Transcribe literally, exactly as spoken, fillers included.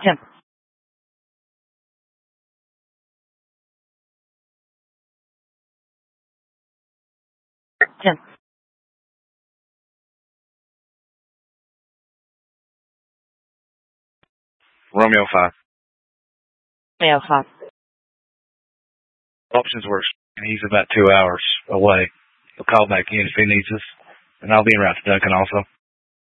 Tim. Tim. Romeo five. Romeo five. Options works, and he's about two hours away. He'll call back in if he needs us, and I'll be en route to Duncan also.